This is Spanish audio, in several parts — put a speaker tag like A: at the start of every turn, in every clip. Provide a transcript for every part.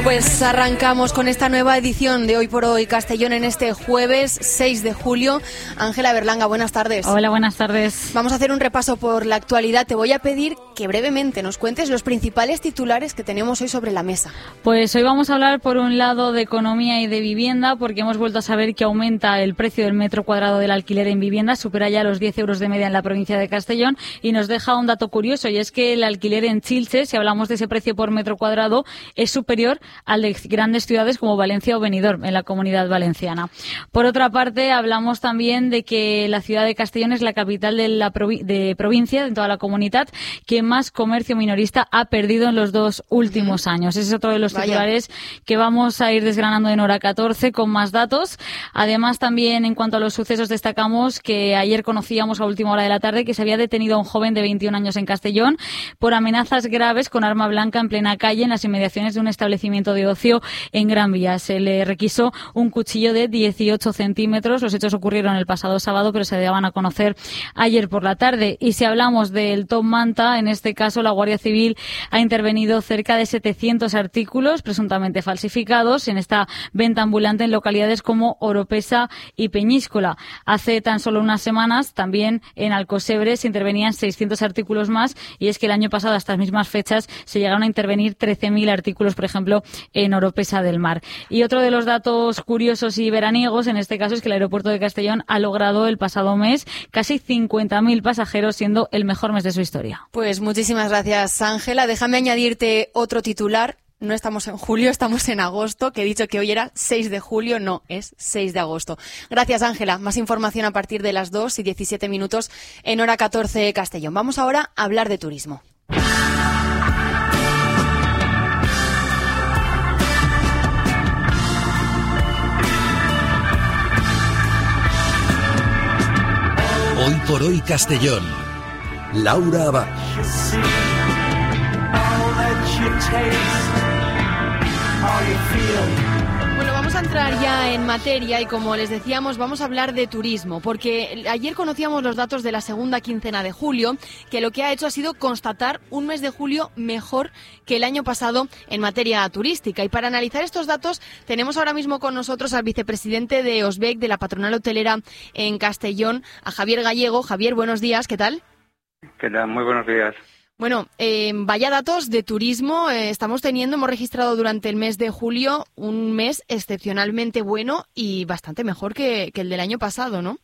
A: Bueno, pues arrancamos con esta nueva edición de Hoy por Hoy Castellón en este jueves 6 de julio. Ángela Berlanga, buenas tardes.
B: Hola, buenas tardes.
A: Vamos a hacer un repaso por la actualidad. Te voy a pedir que brevemente nos cuentes los principales titulares que tenemos hoy sobre la mesa.
B: Pues hoy vamos a hablar por un lado de economía y de vivienda, porque hemos vuelto a saber que aumenta el precio del metro cuadrado del alquiler en vivienda, supera ya los 10 euros de media en la provincia de Castellón, y nos deja un dato curioso, y es que el alquiler en Chilche, si hablamos de ese precio por metro cuadrado, es superior al de grandes ciudades como Valencia o Benidorm en la Comunidad Valenciana. Por otra parte, hablamos también de que la ciudad de Castellón es la capital de provincia, de toda la comunidad, que más comercio minorista ha perdido en los 2 últimos años. Ese es otro de los titulares que vamos a ir desgranando en hora 14 con más datos. Además, también en cuanto a los sucesos, destacamos que ayer conocíamos a última hora de la tarde que se había detenido a un joven de 21 años en Castellón por amenazas graves con arma blanca en plena calle en las inmediaciones de un establecimiento de ocio en Gran Vía. Se le requisó un cuchillo de 18 centímetros. Los hechos ocurrieron el pasado sábado, pero se daban a conocer ayer por la tarde. Y si hablamos del Top Manta, en este caso la Guardia Civil ha intervenido cerca de 700 artículos presuntamente falsificados en esta venta ambulante en localidades como Oropesa y Peñíscola. Hace tan solo unas semanas también en Alcosebre se intervenían 600 artículos más, y es que el año pasado a estas mismas fechas se llegaron a intervenir 13.000 artículos, por ejemplo, en Oropesa del Mar. Y otro de los datos curiosos y veraniegos en este caso es que el aeropuerto de Castellón ha logrado el pasado mes casi 50.000 pasajeros, siendo el mejor mes de su historia.
A: Pues muchísimas gracias, Ángela. Déjame añadirte otro titular. No estamos en julio, estamos en agosto, que he dicho que hoy era 6 de julio, no, es 6 de agosto. Gracias, Ángela. Más información a partir de las 2:17 en hora 14 Castellón. Vamos ahora a hablar de turismo.
C: Hoy por Hoy Castellón. Laura Abad.
A: Bueno, vamos a entrar ya en materia y, como les decíamos, vamos a hablar de turismo, porque ayer conocíamos los datos de la segunda quincena de julio, que lo que ha hecho ha sido constatar un mes de julio mejor que el año pasado en materia turística. Y para analizar estos datos tenemos ahora mismo con nosotros al vicepresidente de OSBEC, de la patronal hotelera en Castellón, a Javier Gallego. Javier, buenos días, ¿qué tal?
D: ¿Qué tal? Muy buenos días.
A: Bueno, vaya datos de turismo estamos teniendo. Hemos registrado durante el mes de julio un mes excepcionalmente bueno y bastante mejor que el del año pasado, ¿no?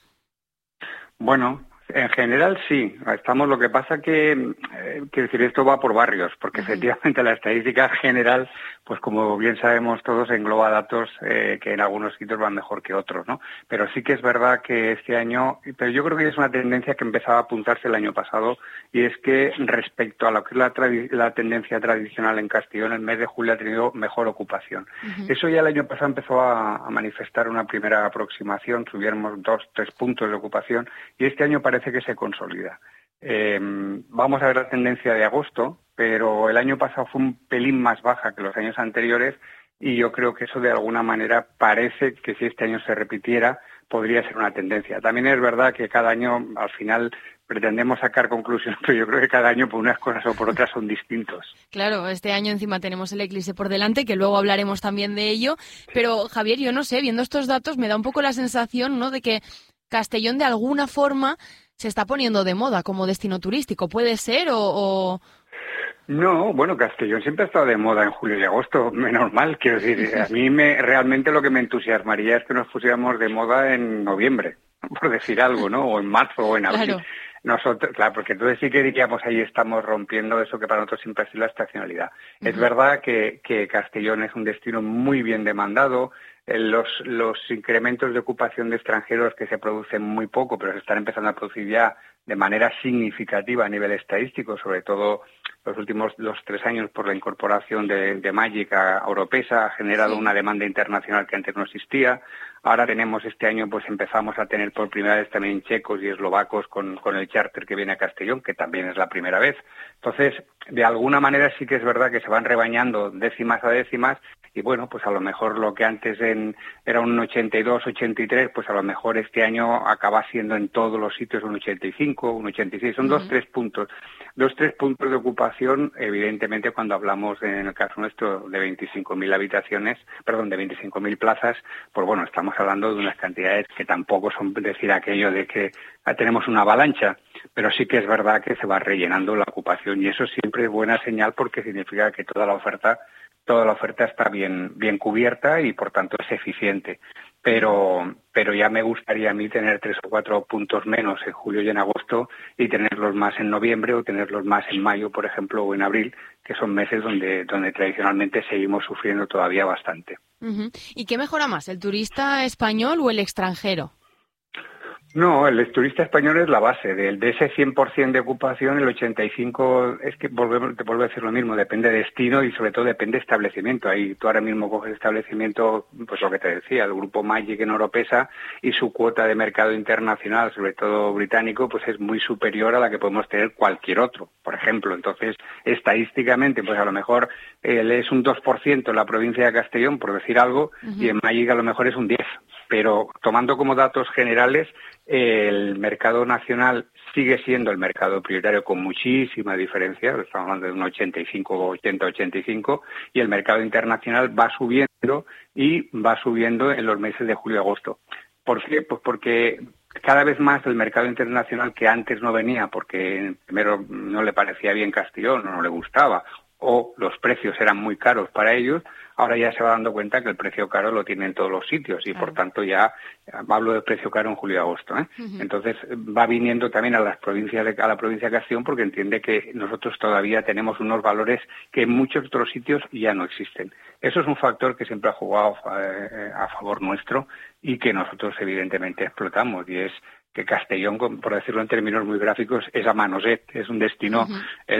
D: Bueno, en general sí. Estamos, lo que pasa que, quiero decir, esto va por barrios, porque efectivamente la estadística general, pues como bien sabemos todos, engloba datos que en algunos sitios van mejor que otros, ¿no? Pero sí que es verdad que este año, pero yo creo que es una tendencia que empezaba a apuntarse el año pasado, y es que respecto a lo que es la tendencia tradicional en Castellón, el mes de julio ha tenido mejor ocupación. Eso ya el año pasado empezó a manifestar una primera aproximación, subíamos 2-3 puntos de ocupación, y este año parece que se consolida. Vamos a ver la tendencia de agosto, pero el año pasado fue un pelín más baja que los años anteriores, y yo creo que eso de alguna manera parece que, si este año se repitiera, podría ser una tendencia. También es verdad que cada año al final pretendemos sacar conclusiones, pero yo creo que cada año por unas cosas o por otras son distintos.
A: Claro, este año encima tenemos el eclipse por delante, que luego hablaremos también de ello. Pero, Javier, yo no sé, viendo estos datos me da un poco la sensación, ¿no?, de que Castellón de alguna forma se está poniendo de moda como destino turístico. ¿Puede ser o...?
D: No, bueno, Castellón siempre ha estado de moda en julio y agosto, menos mal. Quiero decir, a mí realmente lo que me entusiasmaría es que nos pusiéramos de moda en noviembre, por decir algo, ¿no? O en marzo o en abril.
A: Claro.
D: Nosotros, claro, porque entonces sí que diríamos, ahí estamos rompiendo eso que para nosotros siempre ha sido la estacionalidad. Es verdad que Castellón es un destino muy bien demandado. Los incrementos de ocupación de extranjeros, que se producen muy poco, pero se están empezando a producir ya de manera significativa a nivel estadístico, sobre todo los últimos 2-3 años, por la incorporación de Magic a Oropesa, ha generado una demanda internacional que antes no existía. Ahora tenemos este año, pues empezamos a tener por primera vez también checos y eslovacos con el charter que viene a Castellón, que también es la primera vez. Entonces, de alguna manera sí que es verdad que se van rebañando décimas a décimas, y bueno, pues a lo mejor lo que antes era un 82, 83, pues a lo mejor este año acaba siendo en todos los sitios un 85, un 86, son 2-3 puntos. 2-3 puntos de ocupación, evidentemente cuando hablamos en el caso nuestro de 25.000 habitaciones, perdón, de 25.000 plazas, pues bueno, estamos hablando de unas cantidades que tampoco son decir aquello de que tenemos una avalancha, pero sí que es verdad que se va rellenando la ocupación y eso siempre es buena señal porque significa que toda la oferta está bien cubierta y por tanto es eficiente. Pero ya me gustaría a mí tener 3 o 4 puntos menos en julio y en agosto y tenerlos más en noviembre o tenerlos más en mayo, por ejemplo, o en abril, que son meses donde tradicionalmente seguimos sufriendo todavía bastante.
A: Uh-huh. ¿Y qué mejora más, el turista español o el extranjero?
D: No, el turista español es la base. De ese 100% de ocupación, el 85% es que te vuelvo a decir lo mismo, depende de destino y sobre todo depende de establecimiento. Ahí tú ahora mismo coges establecimiento, pues lo que te decía, el grupo Magic en Oropesa y su cuota de mercado internacional, sobre todo británico, pues es muy superior a la que podemos tener cualquier otro, por ejemplo. Entonces, estadísticamente, pues a lo mejor es un 2% en la provincia de Castellón, por decir algo, y en Magic a lo mejor es un 10%. Pero tomando como datos generales, el mercado nacional sigue siendo el mercado prioritario con muchísima diferencia, estamos hablando de un 80-85, y el mercado internacional va subiendo en los meses de julio y agosto. ¿Por qué? Pues porque cada vez más el mercado internacional, que antes no venía porque primero no le parecía bien Castellón o no le gustaba, o los precios eran muy caros para ellos, ahora ya se va dando cuenta que el precio caro lo tiene en todos los sitios y por tanto ya hablo de precio caro en julio y agosto, ¿eh? Uh-huh. Entonces va viniendo también a la provincia de Castellón porque entiende que nosotros todavía tenemos unos valores que en muchos otros sitios ya no existen. Eso es un factor que siempre ha jugado a favor nuestro y que nosotros evidentemente explotamos, y es que Castellón, por decirlo en términos muy gráficos, es a manoset, es un destino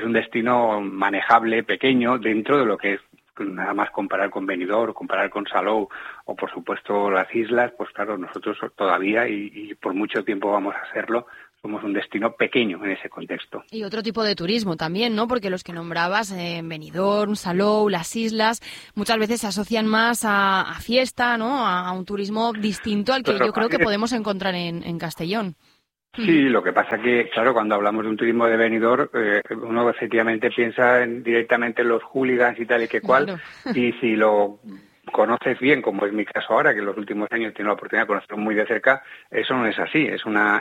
D: manejable, pequeño, dentro de lo que es nada más comparar con Benidorm, comparar con Salou o por supuesto las islas, pues claro, nosotros todavía y por mucho tiempo vamos a hacerlo, somos un destino pequeño en ese contexto.
A: Y otro tipo de turismo también, ¿no? Porque los que nombrabas, Benidorm, Salou, las islas, muchas veces se asocian más a fiesta, ¿no? A un turismo distinto al que yo creo que podemos encontrar en Castellón.
D: Sí, lo que pasa que, claro, cuando hablamos de un turismo de Benidorm, uno efectivamente piensa directamente en los hooligans y tal y que cual, claro. Y si lo conoces bien, como es mi caso ahora, que en los últimos años he tenido la oportunidad de conocerlo muy de cerca, eso no es así, es una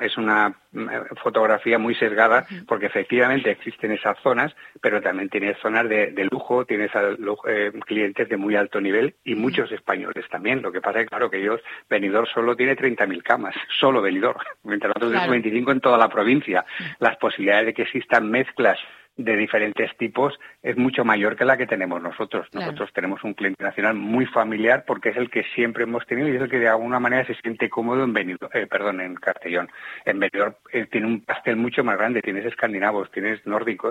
D: fotografía muy sesgada, porque efectivamente existen esas zonas, pero también tienes zonas de lujo, tienes clientes de muy alto nivel y muchos españoles también. Lo que pasa es claro que Benidorm solo tiene 30.000 camas, solo Benidorm, mientras nosotros tenemos 25 en toda la provincia. Las posibilidades de que existan mezclas de diferentes tipos es mucho mayor que la que tenemos nosotros. Claro. Nosotros tenemos un cliente nacional muy familiar porque es el que siempre hemos tenido y es el que de alguna manera se siente cómodo en Castellón. En Benidorm tiene un pastel mucho más grande, tienes escandinavos, tienes nórdicos,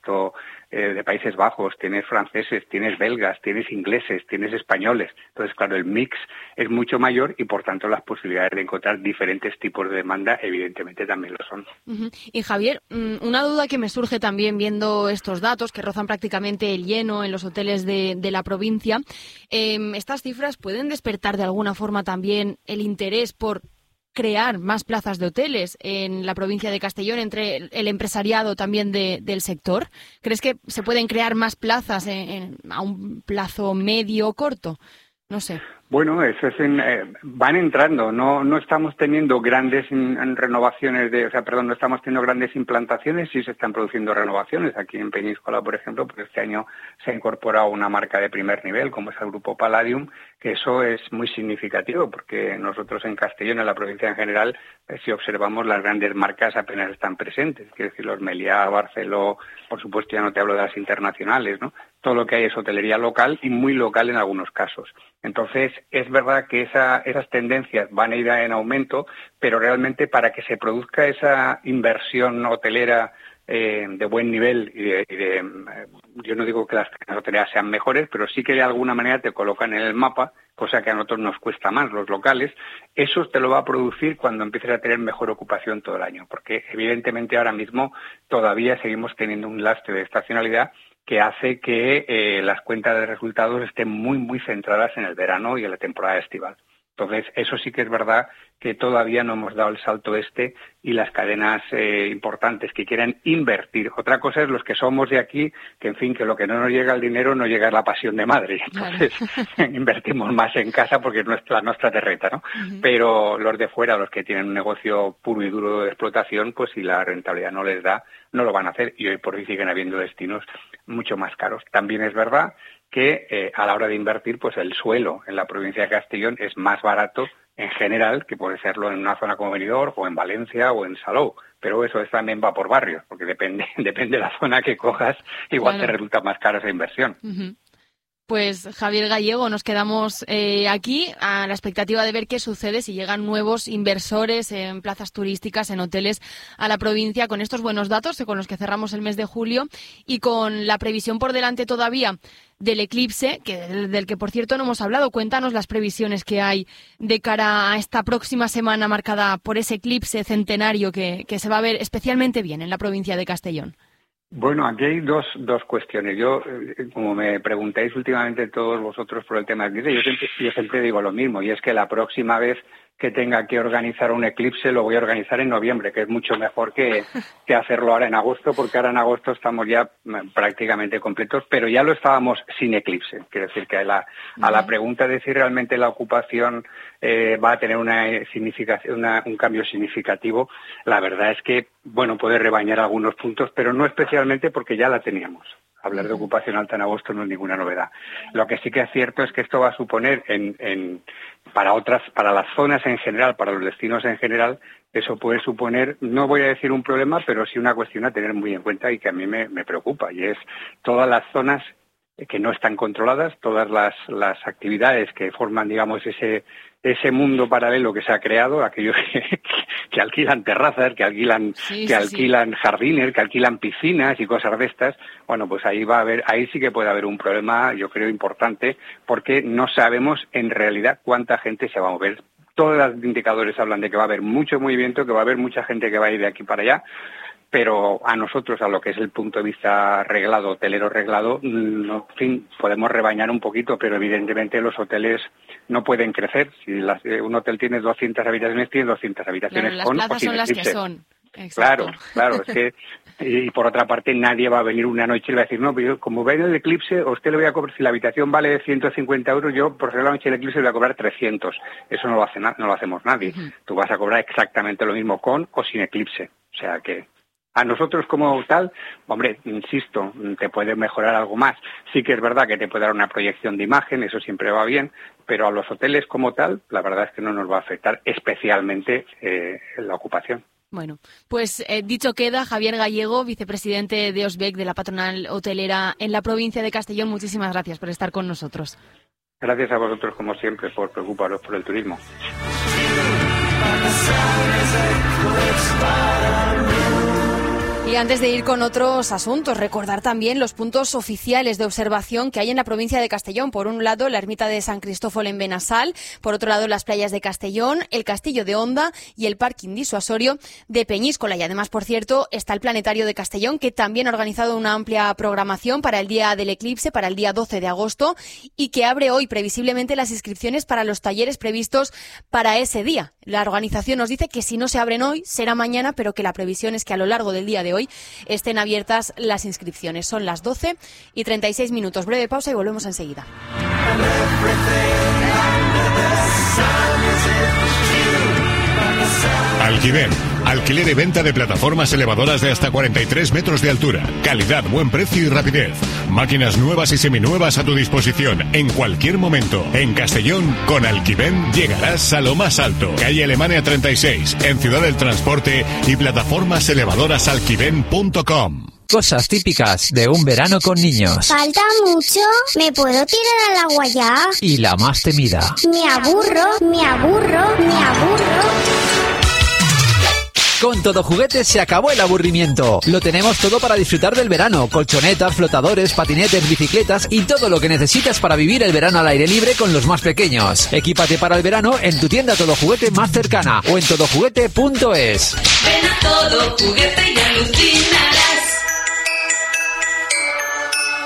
D: de Países Bajos, tienes franceses, tienes belgas, tienes ingleses, tienes españoles. Entonces, claro, el mix es mucho mayor y por tanto las posibilidades de encontrar diferentes tipos de demanda evidentemente también lo son.
A: Uh-huh. Y Javier, una duda que me surge también viendo estos datos que rozan prácticamente el lleno en los hoteles de la provincia, ¿estas cifras pueden despertar de alguna forma también el interés por crear más plazas de hoteles en la provincia de Castellón entre el empresariado también del sector? ¿Crees que se pueden crear más plazas a un plazo medio o corto? No sé.
D: Bueno, eso es van entrando, no estamos teniendo grandes renovaciones no estamos teniendo grandes implantaciones, sí se están produciendo renovaciones. Aquí en Peñíscola, por ejemplo, porque este año se ha incorporado una marca de primer nivel, como es el Grupo Palladium, que eso es muy significativo, porque nosotros en Castellón, en la provincia en general, si observamos las grandes marcas apenas están presentes, quiero decir, los Meliá, Barceló, por supuesto ya no te hablo de las internacionales, ¿no? Todo lo que hay es hotelería local y muy local en algunos casos. Entonces, es verdad que esas tendencias van a ir en aumento, pero realmente para que se produzca esa inversión hotelera de buen nivel yo no digo que las hoteleras sean mejores, pero sí que de alguna manera te colocan en el mapa, cosa que a nosotros nos cuesta más, los locales. Eso te lo va a producir cuando empieces a tener mejor ocupación todo el año, porque evidentemente ahora mismo todavía seguimos teniendo un lastre de estacionalidad que hace que las cuentas de resultados estén muy, muy centradas en el verano y en la temporada estival. Entonces, eso sí que es verdad que todavía no hemos dado el salto y las cadenas importantes que quieren invertir. Otra cosa es los que somos de aquí, que en fin, que lo que no nos llega el dinero no llega la pasión de madre. Entonces, invertimos más en casa porque es la nuestra terreta, ¿no? Uh-huh. Pero los de fuera, los que tienen un negocio puro y duro de explotación, pues si la rentabilidad no les da, no lo van a hacer. Y hoy por hoy siguen habiendo destinos mucho más caros. También es verdad que a la hora de invertir, pues el suelo en la provincia de Castellón es más barato en general que puede serlo en una zona como Benidorm o en Valencia o en Salou, pero eso también va por barrios, porque depende de la zona que cojas, igual te resulta más cara esa inversión.
A: Uh-huh. Pues Javier Gallego, nos quedamos aquí a la expectativa de ver qué sucede si llegan nuevos inversores en plazas turísticas, en hoteles a la provincia, con estos buenos datos con los que cerramos el mes de julio y con la previsión por delante todavía del eclipse, del que por cierto no hemos hablado. Cuéntanos las previsiones que hay de cara a esta próxima semana marcada por ese eclipse centenario que se va a ver especialmente bien en la provincia de Castellón.
D: Bueno, aquí hay dos cuestiones. Yo, como me preguntáis últimamente todos vosotros por el tema del eclipse, yo siempre digo lo mismo, y es que la próxima vez que tenga que organizar un eclipse lo voy a organizar en noviembre, que es mucho mejor que hacerlo ahora en agosto, porque ahora en agosto estamos ya prácticamente completos, pero ya lo estábamos sin eclipse. Quiere decir que a la pregunta de si realmente la ocupación va a tener un cambio significativo, la verdad es que, bueno, puede rebañar algunos puntos, pero no especialmente porque ya la teníamos. Hablar de ocupación alta en agosto no es ninguna novedad. Lo que sí que es cierto es que esto va a suponer para las zonas en general, para los destinos en general, eso puede suponer, no voy a decir un problema, pero sí una cuestión a tener muy en cuenta y que a mí me preocupa, y es todas las zonas que no están controladas, todas las actividades que forman, digamos, ese mundo paralelo que se ha creado, aquellos que alquilan terrazas, que alquilan jardines, que alquilan piscinas y cosas de estas. Bueno, pues ahí sí que puede haber un problema, yo creo, importante, porque no sabemos en realidad cuánta gente se va a mover. Todos los indicadores hablan de que va a haber mucho movimiento, que va a haber mucha gente que va a ir de aquí para allá, pero a nosotros, a lo que es el punto de vista reglado, hotelero reglado, no, en fin, podemos rebañar un poquito, pero evidentemente los hoteles no pueden crecer. Si un hotel tiene 200 habitaciones, tiene 200 habitaciones.
A: Claro, las plazas son las que son.
D: Exacto. Claro, es que, y por otra parte, nadie va a venir una noche y le va a decir, no, pero como va a ir el eclipse, a usted le voy a cobrar, si la habitación vale 150 euros, yo por ser la noche del eclipse le voy a cobrar 300. Eso no lo hacemos nadie. Uh-huh. Tú vas a cobrar exactamente lo mismo con o sin eclipse. O sea que a nosotros como tal, hombre, insisto, te puede mejorar algo más. Sí que es verdad que te puede dar una proyección de imagen, eso siempre va bien, pero a los hoteles como tal, la verdad es que no nos va a afectar especialmente la ocupación.
A: Bueno, pues dicho queda, Javier Gallego, vicepresidente de OSBEC, de la patronal hotelera en la provincia de Castellón, muchísimas gracias por estar con nosotros.
D: Gracias a vosotros, como siempre, por preocuparos por el turismo.
A: Y antes de ir con otros asuntos, recordar también los puntos oficiales de observación que hay en la provincia de Castellón. Por un lado, la ermita de San Cristóforo en Benasal, por otro lado, las playas de Castellón, el castillo de Honda y el parking disuasorio de Peñíscola. Y además, por cierto, está el planetario de Castellón, que también ha organizado una amplia programación para el día del eclipse, para el día 12 de agosto, y que abre hoy previsiblemente las inscripciones para los talleres previstos para ese día. La organización nos dice que si no se abren hoy, será mañana, pero que la previsión es que a lo largo del día de hoy estén abiertas las inscripciones. Son las 12:36. Breve pausa y volvemos enseguida.
E: Alquiven, alquiler y venta de plataformas elevadoras de hasta 43 metros de altura. Calidad, buen precio y rapidez. Máquinas nuevas y seminuevas a tu disposición en cualquier momento. En Castellón, con Alquiven llegarás a lo más alto. Calle Alemania 36, en Ciudad del Transporte, y plataformas elevadoras alquiven.com.
F: Cosas típicas de un verano con niños.
G: ¿Falta mucho? ¿Me puedo tirar al agua ya?
F: Y la más temida.
G: Me aburro.
F: Con Todo Juguetes se acabó el aburrimiento. Lo tenemos todo para disfrutar del verano. Colchonetas, flotadores, patinetes, bicicletas y todo lo que necesitas para vivir el verano al aire libre con los más pequeños. Equípate para el verano en tu tienda Todo Juguete más cercana o en todojuguete.es.
H: Ven a Todo Juguete y alucinarás.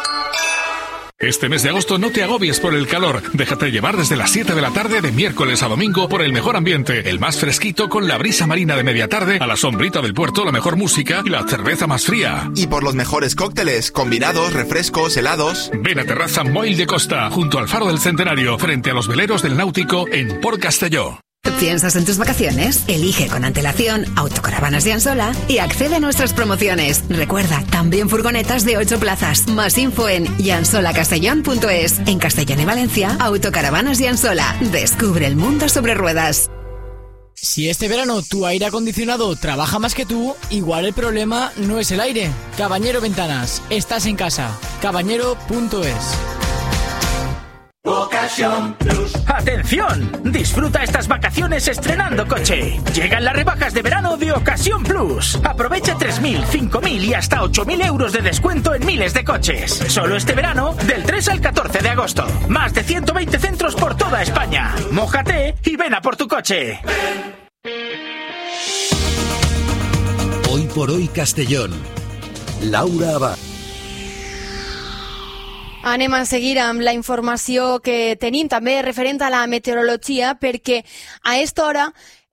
E: Este mes de agosto no te agobies por el calor. Déjate llevar desde las 7 de la tarde de miércoles a domingo por el mejor ambiente, el más fresquito con la brisa marina de media tarde, a la sombrita del puerto, la mejor música y la cerveza más fría.
H: Y por los mejores cócteles, combinados, refrescos, helados.
E: Ven a Terraza Moll de Costa, junto al Faro del Centenario, frente a los veleros del Náutico en Port Castelló.
I: ¿Piensas en tus vacaciones? Elige con antelación Autocaravanas de Ansola y accede a nuestras promociones. Recuerda, también furgonetas de 8 plazas. Más info en yansolacastellón.es. En Castellón y Valencia, Autocaravanas de Ansola. Descubre el mundo sobre ruedas.
J: Si este verano tu aire acondicionado trabaja más que tú, igual el problema no es el aire. Cabañero Ventanas, estás en casa. Cabañero.es.
K: Ocasión Plus. ¡Atención! Disfruta estas vacaciones estrenando coche. Llegan las rebajas de verano de Ocasión Plus. Aprovecha 3.000, 5.000 y hasta 8.000 euros de descuento en miles de coches. Solo este verano, del 3 al 14 de agosto. Más de 120 centros por toda España. Mójate y ven a por tu coche.
C: Hoy por hoy Castellón. Laura Abad.
A: Anem a seguir amb la informació que tenim també referent a la meteorologia, perquè a aquesta hora,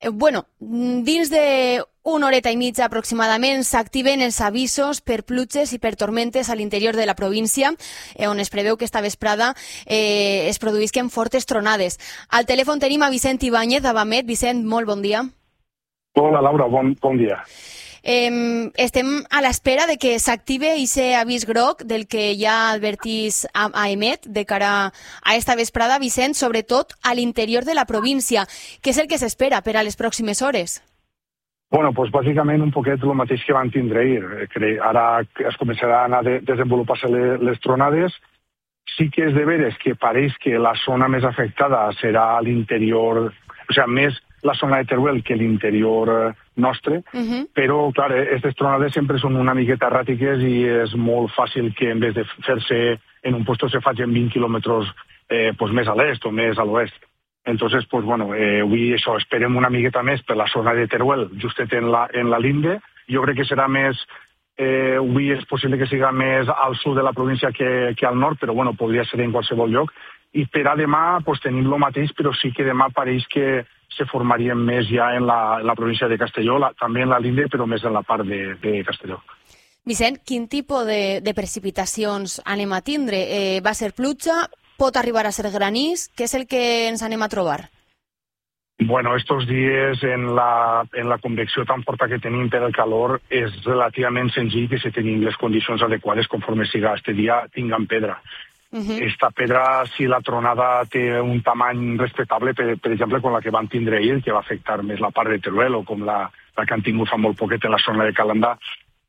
A: dins de una horeta i mitja aproximadament s'activen els avisos per pluges i per tormentes a l'interior de la província, on es preveu que esta vesprada es produïsquen fortes tronades. Al telèfon tenim a Vicent Ibáñez d'Avamet. Vicent, molt bon dia.
L: Hola, Laura, bon dia.
A: Estem a l'espera de que s'active aquest avís groc del que ja advertís a EMET de cara a esta vesprada, Vicent, sobretot a l'interior de la província. Què és el que s'espera per a les pròximes hores?
L: Bueno, pues bàsicament un poquet el mateix que van tindre ahir. Ara es començaran a desenvolupar-se les tronades. Sí que és de veres que pareix que la zona més afectada serà a l'interior, o sigui, més la zona de Teruel que l'interior nostre, però, clar, aquestes tronades sempre són una miqueta erràtiques i és molt fàcil que en vez de fer-se en un puesto se facin 20 quilòmetres més a l'est o més a l'oest. Entonces, avui això, esperem una miqueta més per la zona de Teruel, justet en la linde. Jo crec que serà més, avui és possible que siga més al sud de la província que al nord, però podria ser en qualsevol lloc. I per a demà tenim el mateix, però sí que demà pareix que se formarien més ja en la província de Castelló, també en la Linde, però més en la part de Castelló.
A: Vicent, quin tipus de precipitacions anem a tindre? Va ser pluja? Pot arribar a ser granís? Què és el que ens anem a trobar?
L: Bueno, estos dies, en la convecció tan forta que tenim per el calor, és relativament senzill que si tenim les condicions adequades conforme siga este dia, tinguem pedra. Esta pedra, si la tronada té un tamany respectable, per exemple, com la que van tindre ahir, que va afectar més la part de Teruel, o com la que han tingut fa molt poquet en la zona de Calendà,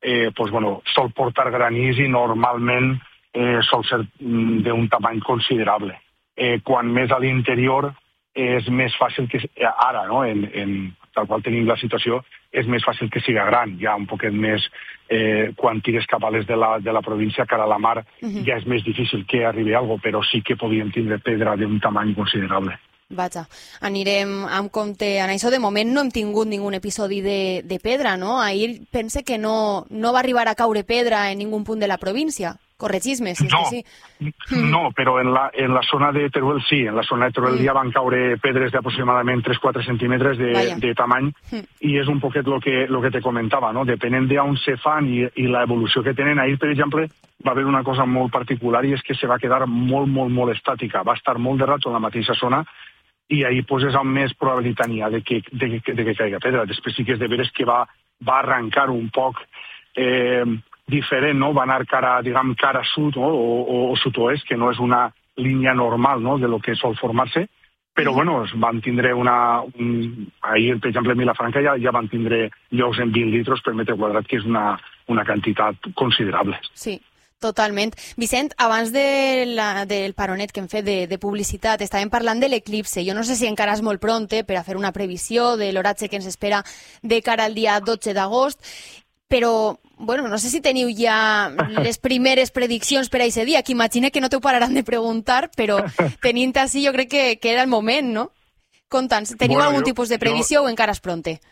L: sol portar granís i normalment sol ser d'un tamany considerable. Quan més a l'interior és més fàcil que ara, no? Tal qual tenim la situació, és més fàcil que siga gran. Ja un poquet més, quan tires cap a l'est de la província, cara a la mar, ja és més difícil que arribi a alguna cosa, però sí que podríem tindre pedra d'un tamany considerable.
A: Vaja, anirem amb compte en això. De moment no hem tingut ningun episodi de pedra, no? Ahir pense que no va arribar a caure pedra en ningun punt de la província. Corregís-me, si és que sí.
L: No, però en la zona de Teruel sí. En la zona de Teruel ja van caure pedres d'aproximadament 3-4 centímetres de tamany i és un poquet el que te comentava, no? Depenent d'on se fan i l'evolució que tenen. Ahir, per exemple, va haver una cosa molt particular i és que se va quedar molt, molt, molt estàtica. Va estar molt de rato en la mateixa zona i ahir és amb més probabilitat n'hi ha de que caiga pedra. Després sí que és de veres que va arrencar un poc diferent, no? Va anar cara sud, no? o sud-oest, que no és una línia normal, no? De lo que sol formar-se, però van tindre ahir, per exemple, a Vilafranca ja van tindre llocs en 20 litres per metre quadrat, que és una quantitat considerable.
A: Sí. Totalment. Vicent, abans del paronet que hem fet de publicitat, estàvem parlant de l'eclipse. Jo no sé si encara és molt pronte per a fer una previsió de l'oratge que ens espera de cara al dia 12 d'agost, però no sé si teniu ja les primeres prediccions per a aquest dia, que imagina que no t'ho pararan de preguntar, però tenint així jo crec que era el moment, no? Conta'ns, teniu algun tipus de previsió o encara és pronte?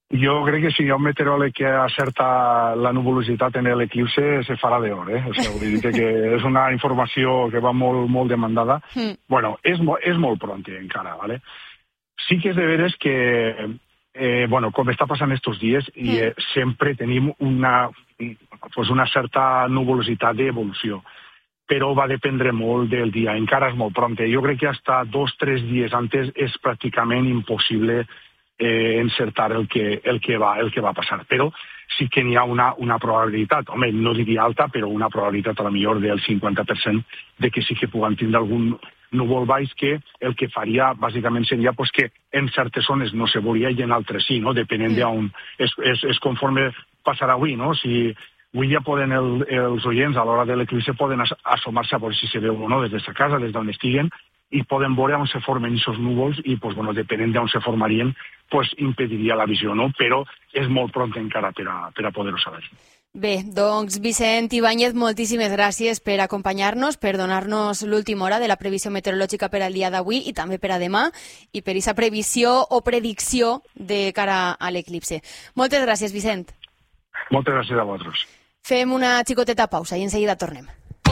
L: Jo crec que si hi ha un meteoròleg que acerta la nuvolositat en l'eclipse se farà d'or, O sigui, vull dir que és una informació que va molt demandada. Bueno, és molt pronte encara, ¿vale? Sí que és de veres que, com està passant estos dies, sempre tenim una certa nuvolositat d'evolució, però va dependre molt del dia, encara és molt pronte. Jo crec que hasta 2-3 dies antes és pràcticament impossible encertar el que va passar, però sí que n'hi ha una probabilitat, home, no diria alta, però una probabilitat a la millor del 50% de que sí que puguen tindre algun núvol baix que el que faria bàsicament seria que en certes zones no se veuria i en altres sí, no? Depenent d'on és conforme passarà avui, no? Si avui ja poden els oients a l'hora de l'eclipse poden assomar-se a veure si se veu o no des de sa casa, des d'on estiguen, i poden veure on se formen aquests núvols i, depenent d'on se formarien, impediria la visió, no? Però és molt pront encara per a poder-ho saber.
A: Bé, doncs Vicent Ibáñez, moltíssimes gràcies per acompanyar-nos, per donar-nos l'última hora de la previsió meteorològica per al dia d'avui i també per a demà i per aquesta previsió o predicció de cara a l'eclipse. Moltes gràcies, Vicent.
L: Moltes gràcies a vosaltres.
A: Fem una xicoteta pausa i en seguida tornem.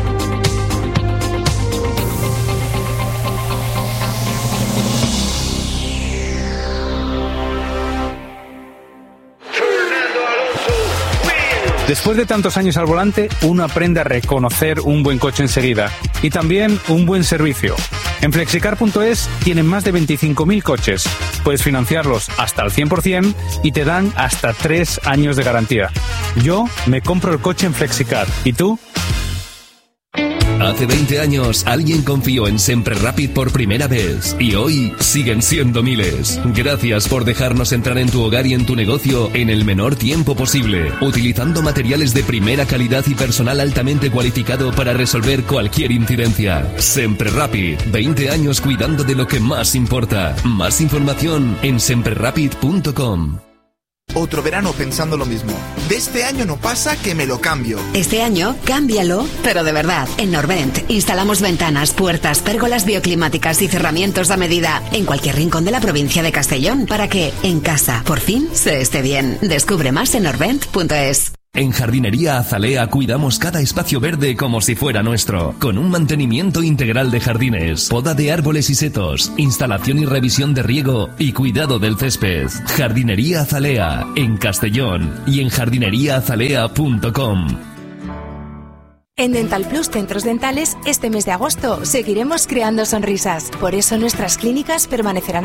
M: Después de tantos años al volante, uno aprende a reconocer un buen coche enseguida y también un buen servicio. En Flexicar.es tienen más de 25.000 coches. Puedes financiarlos hasta el 100% y te dan hasta 3 años de garantía. Yo me compro el coche en Flexicar. ¿Y tú?
C: Hace 20 años alguien confió en Sempre Rapid por primera vez y hoy siguen siendo miles. Gracias por dejarnos entrar en tu hogar y en tu negocio en el menor tiempo posible, utilizando materiales de primera calidad y personal altamente cualificado para resolver cualquier incidencia. Sempre Rapid, 20 años cuidando de lo que más importa. Más información en semprerapid.com.
H: Otro verano pensando lo mismo. De este año no pasa que me lo cambio.
I: Este año, cámbialo, pero de verdad. En Norvent instalamos ventanas, puertas, pérgolas bioclimáticas y cerramientos a medida en cualquier rincón de la provincia de Castellón para que, en casa, por fin, se esté bien. Descubre más en norvent.es.
C: En Jardinería Azalea cuidamos cada espacio verde como si fuera nuestro, con un mantenimiento integral de jardines, poda de árboles y setos, instalación y revisión de riego y cuidado del césped. Jardinería Azalea, en Castellón y en jardineriaazalea.com.
N: En Dental Plus Centros Dentales, este mes de agosto seguiremos creando sonrisas. Por eso nuestras clínicas permanecerán